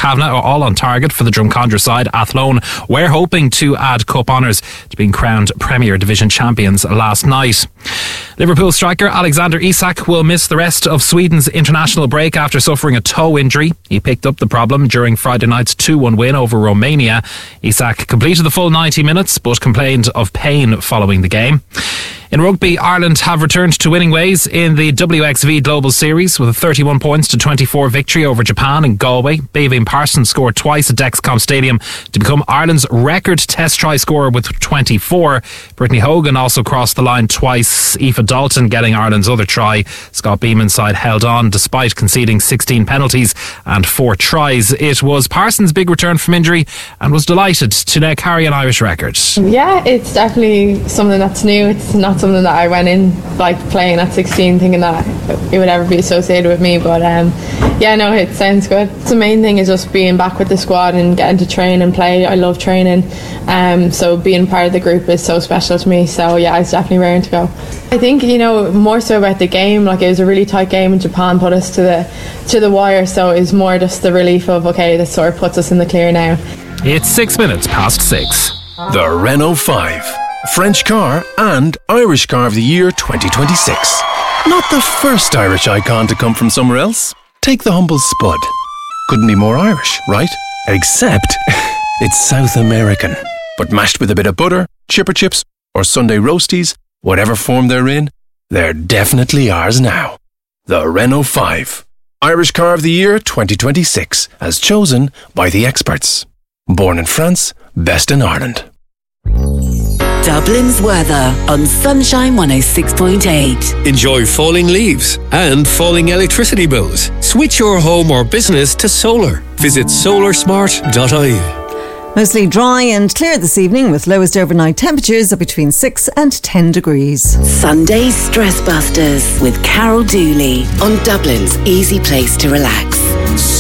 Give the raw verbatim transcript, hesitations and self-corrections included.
Kavanagh are all on target for the Drumcondra side. Athlone were hoping to add cup honours to being crowned Premier Division champions last night. Liverpool striker Alexander Isak will miss the rest of Sweden's international break after suffering a toe injury. He picked up the problem during Friday night's two one win over Romania. Isak completed the full ninety minutes but complained of pain following the game. In rugby, Ireland have returned to winning ways in the W X V Global Series with a thirty-one points to twenty-four victory over Japan in Galway. Baveen Parsons scored twice at Dexcom Stadium to become Ireland's record test try scorer with twenty-four. Brittany Hogan also crossed the line twice, Aoife Dalton getting Ireland's other try. Scott Beeman's side held on despite conceding sixteen penalties and four tries. It was Parsons' big return from injury and was delighted to now carry an Irish record. Yeah, it's definitely something that's new. It's not something that I went in like playing at sixteen thinking that it would ever be associated with me, but um, yeah, no, it sounds good. The main thing is just being back with the squad and getting to train and play. I love training, um, so being part of the group is so special to me, so yeah, it's definitely raring to go. I think, you know, more so about the game, like it was a really tight game and Japan put us to the to the wire, so it was more just the relief of okay, this sort of puts us in the clear now. It's six minutes past six. The Renault five, French car and Irish Car of the Year twenty twenty-six. Not the first Irish icon to come from somewhere else. Take the humble Spud. Couldn't be more Irish, right? Except it's South American. But mashed with a bit of butter, chipper chips, or Sunday roasties, whatever form they're in, they're definitely ours now. The Renault five, Irish Car of the Year twenty twenty-six, as chosen by the experts. Born in France, best in Ireland. Dublin's weather on Sunshine one oh six point eight. Enjoy falling leaves and falling electricity bills. Switch your home or business to solar. Visit solar smart dot I E. Mostly dry and clear this evening with lowest overnight temperatures of between six and ten degrees. Sunday Stress Busters with Carol Dooley on Dublin's easy place to relax.